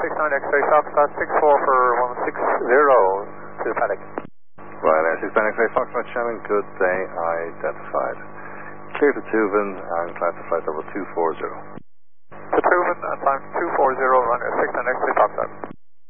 69 X-ray Foxtrot 64 for 160 to the paddock. Right, 69 X-ray Foxtrot Shannon, good day identified. Clear to Tuvan and classified level 240. To Tuvan, time 240, running 69 X-ray Foxtrot.